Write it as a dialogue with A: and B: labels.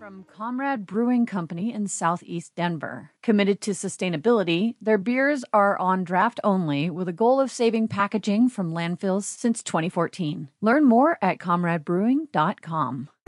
A: From Comrade Brewing Company in Southeast Denver. Committed to sustainability, their beers are on draft only with a goal of saving packaging from landfills since 2014. Learn more at comradebrewing.com.